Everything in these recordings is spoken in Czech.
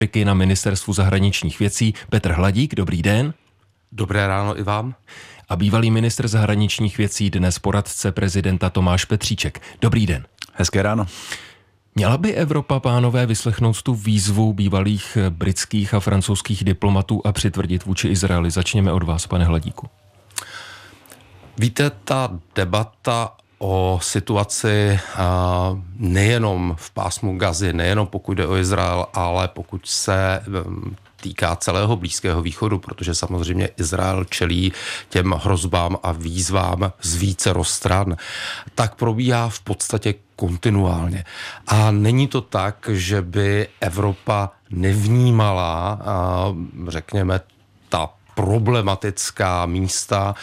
na Ministerstvu zahraničních věcí Petr Hladík. Dobrý den. Dobré ráno i vám. A bývalý ministr zahraničních věcí, dnes poradce prezidenta Tomáš Petříček. Dobrý den. Hezké ráno. Měla by Evropa, pánové, vyslechnout tu výzvu bývalých britských a francouzských diplomatů a přitvrdit vůči Izraeli? Začněme od vás, pane Hladíku. Víte, ta debata o situaci nejenom v pásmu Gazy, nejenom pokud jde o Izrael, ale pokud se týká celého Blízkého východu, protože samozřejmě Izrael čelí těm hrozbám a výzvám z vícero stran, tak probíhá v podstatě kontinuálně. A není to tak, že by Evropa nevnímala, řekněme, ta problematická místa,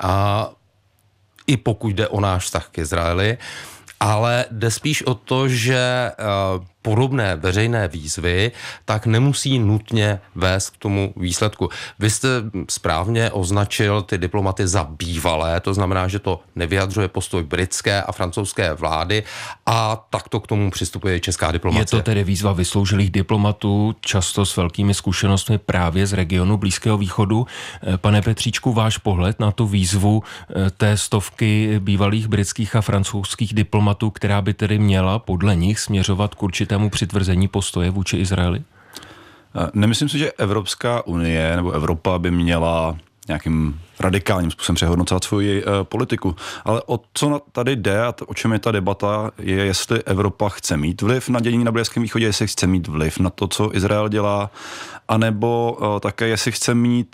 i pokud jde o náš vztah k Izraeli, ale jde spíš o to, že podobné veřejné výzvy tak nemusí nutně vést k tomu výsledku. Vy jste správně označil ty diplomaty za bývalé, to znamená, že to nevyjadřuje postoj britské a francouzské vlády a takto k tomu přistupuje česká diplomacie. Je to tedy výzva vysloužilých diplomatů, často s velkými zkušenostmi právě z regionu Blízkého východu. Pane Petříčku, váš pohled na tu výzvu té stovky bývalých britských a francouzských diplomatů, která by tedy měla podle nich směřovat k určitému přitvrzení postoje vůči Izraeli? Nemyslím si, že Evropská unie nebo Evropa by měla nějakým radikálním způsobem přehodnocovat svoji politiku. Ale o co tady jde a o čem je ta debata, je, jestli Evropa chce mít vliv na dění na Blízkém východě, jestli chce mít vliv na to, co Izrael dělá, anebo také, jestli chce mít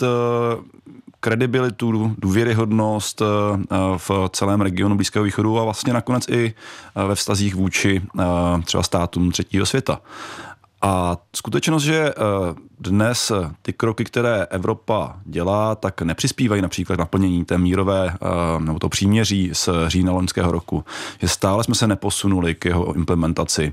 kredibilitu, důvěryhodnost v celém regionu Blízkého východu a vlastně nakonec i ve vztazích vůči třeba státům třetího světa. A skutečnost, že dnes ty kroky, které Evropa dělá, tak nepřispívají například k naplnění té mírové nebo to příměří z října loňského roku. Že stále jsme se neposunuli k jeho implementaci.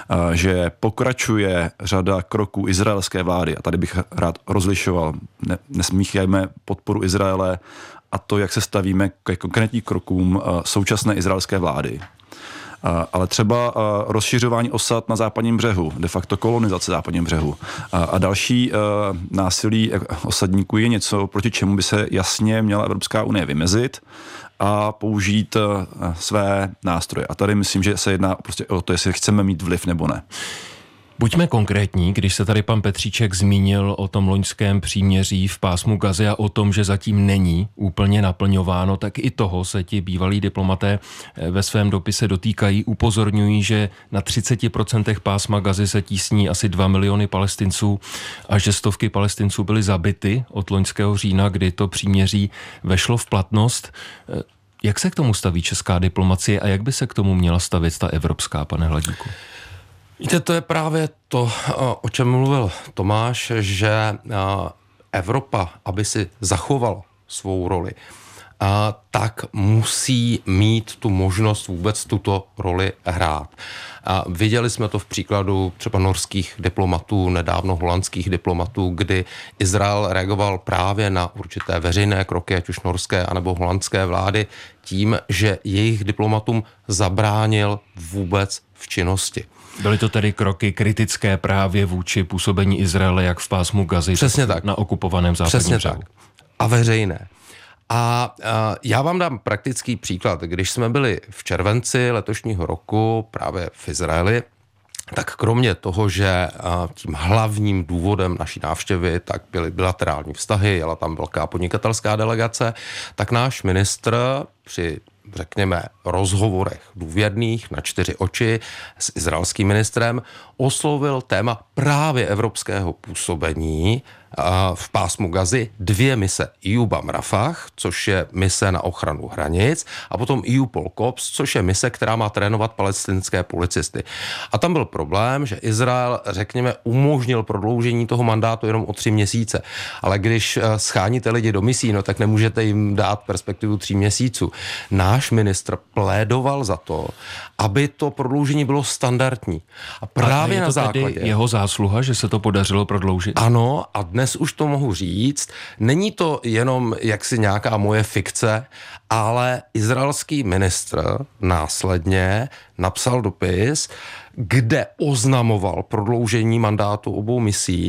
Že pokračuje řada kroků izraelské vlády. A tady bych rád rozlišoval. Nesmíchajme podporu Izraele a to, jak se stavíme ke konkrétním krokům současné izraelské vlády. Ale třeba rozšiřování osad na západním břehu, de facto kolonizace západním břehu a další násilí osadníků je něco, proti čemu by se jasně měla Evropská unie vymezit a použít své nástroje. A tady myslím, že se jedná prostě o to, jestli chceme mít vliv nebo ne. Buďme konkrétní, když se tady pan Petříček zmínil o tom loňském příměří v pásmu Gazy a o tom, že zatím není úplně naplňováno, tak i toho se ti bývalí diplomaté ve svém dopise dotýkají. Upozorňují, že na 30% pásma Gazy se tísní asi 2 miliony Palestinců a že stovky Palestinců byly zabity od loňského října, kdy to příměří vešlo v platnost. Jak se k tomu staví česká diplomacie a jak by se k tomu měla stavit ta evropská, pane Hladíku? Víte, to je právě to, o čem mluvil Tomáš, že Evropa, aby si zachovala svou roli, tak musí mít tu možnost vůbec tuto roli hrát. Viděli jsme to v příkladu třeba norských diplomatů, nedávno holandských diplomatů, kdy Izrael reagoval právě na určité veřejné kroky, ať už norské anebo holandské vlády, tím, že jejich diplomatům zabránil vůbec v činnosti. Byly to tedy kroky kritické právě vůči působení Izraele jak v pásmu Gazy, tak na okupovaném západním břehu. Tak. A veřejné. A já vám dám praktický příklad. Když jsme byli v červenci letošního roku právě v Izraeli, tak kromě toho, že tím hlavním důvodem naší návštěvy tak byly bilaterální vztahy, jela tam velká podnikatelská delegace, tak náš ministr při řekněme, rozhovorech důvěrných na 4 oči s izraelským ministrem oslovil téma právě evropského působení v pásmu Gazy 2 mise EUBAM Rafah, což je mise na ochranu hranic, a potom EUPOL COPS, což je mise, která má trénovat palestinské policisty. A tam byl problém, že Izrael, řekněme, umožnil prodloužení toho mandátu jenom o 3 měsíce. Ale když scháníte lidi do misí, no tak nemůžete jim dát perspektivu 3 měsíců. Náš ministr plédoval za to, aby to prodloužení bylo standardní. A právě je to na základě tedy jeho zásluha, že se to podařilo prodloužit? Ano, a dnes už to mohu říct. Není to jenom jaksi nějaká moje fikce, ale izraelský ministr následně napsal dopis, kde oznamoval prodloužení mandátu obou misí,